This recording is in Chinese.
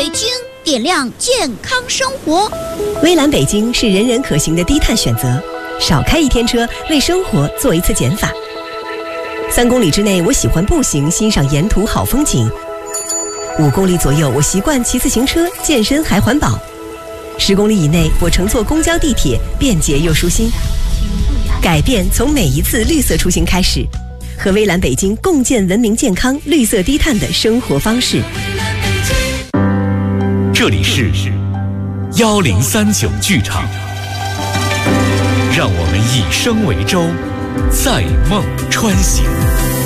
北京，点亮健康生活。 微蓝北京是人人可行的低碳选择，少开一天车，为生活做一次减法。3公里之内，我喜欢步行欣赏沿途好风景；5公里左右，我习惯骑自行车健身还环保；10公里以内，我乘坐公交地铁便捷又舒心。改变从每一次绿色出行开始，和微蓝北京共建文明健康、绿色低碳的生活方式。 这里是1039剧场，让我们以声为舟，载梦穿行。